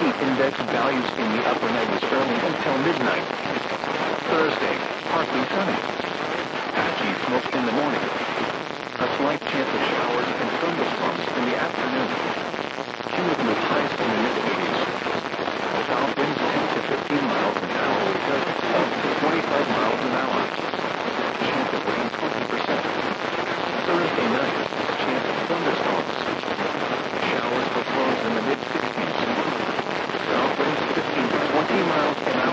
heat index values in the upper 90s early until midnight. Thursday, partly sunny. Patchy smoke in the morning. A slight chance of showers and thunderstorms in the afternoon. Cumulative highs in the mid-80s. South winds 10 to 15 miles an hour with gusts up to 25 miles an hour. Chance of rain 20%. Thursday night, chance of thunderstorms.